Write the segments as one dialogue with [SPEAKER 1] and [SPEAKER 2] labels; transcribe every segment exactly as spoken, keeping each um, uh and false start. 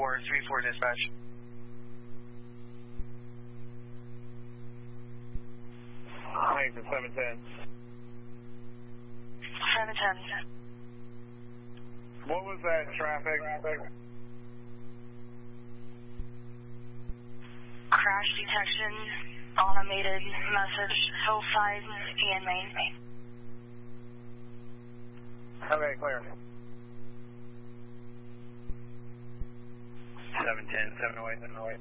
[SPEAKER 1] four, three four dispatch.
[SPEAKER 2] Thanks, it's seven ten.
[SPEAKER 3] seven ten.
[SPEAKER 2] What was that traffic?
[SPEAKER 3] Crash detection, automated message, hillside and main.
[SPEAKER 2] Okay, clear.
[SPEAKER 1] seven ten, seven oh eight, seven oh eight.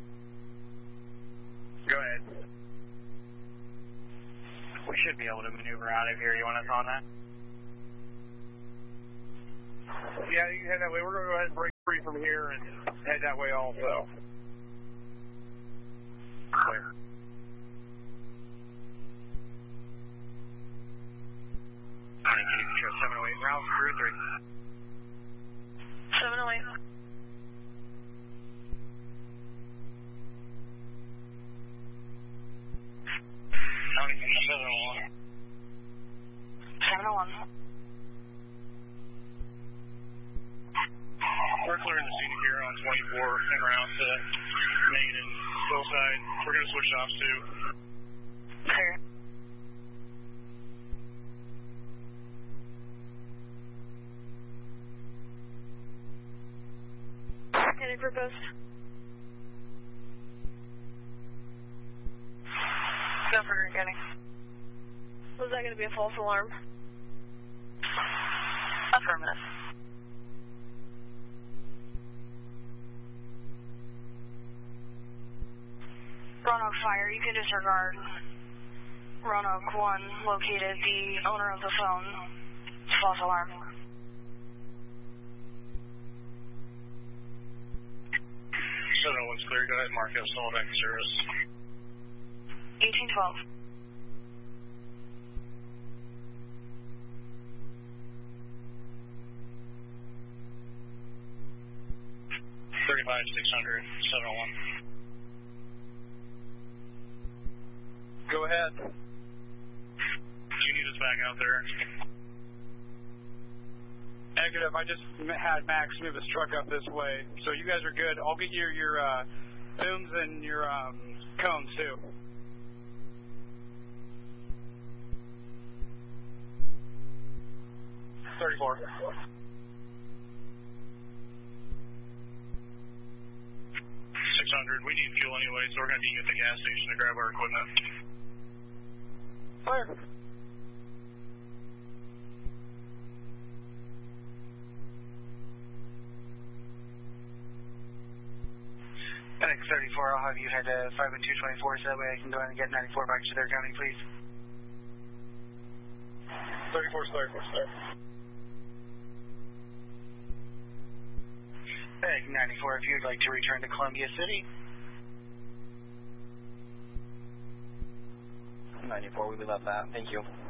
[SPEAKER 1] Go ahead. We should be able to maneuver out of here. You want us on that?
[SPEAKER 2] Yeah, you can head that way. We're going to go ahead and break free from here and head that way also.
[SPEAKER 1] Clear. Thank you. Control seven oh eight. Rouse crew three.
[SPEAKER 3] seven oh eight.
[SPEAKER 1] seven oh one.
[SPEAKER 3] seven oh one.
[SPEAKER 1] We're clearing the scene here on twenty-four en route to Main and Hillside. We're going to switch off to.
[SPEAKER 3] Clear. Headed for post. No further getting. Was that going to be a false alarm? Affirmative. Roanoke Fire, you can disregard. Roanoke one located the owner of the phone. False alarm.
[SPEAKER 1] seven oh one's clear. Go ahead and mark up solid active service.
[SPEAKER 3] eighteen twelve.
[SPEAKER 1] thirty-five six hundred, seven oh one.
[SPEAKER 2] Go ahead.
[SPEAKER 1] Do you need us back out there?
[SPEAKER 2] Negative. I just had Max move his truck up this way, so you guys are good. I'll get your your uh, booms and your um, cones too. thirty-four.
[SPEAKER 1] six hundred. We need fuel anyway, so we're going to be at the gas station to grab our equipment.
[SPEAKER 2] Clear.
[SPEAKER 1] X thirty-four, I'll have you head to five one two two four so that way I can go ahead and get ninety-four back to their county, please.
[SPEAKER 2] thirty-four, clear. Clear.
[SPEAKER 1] Egg ninety-four, if you'd like to return to Columbia City.
[SPEAKER 4] ninety-four, we love that. Thank you.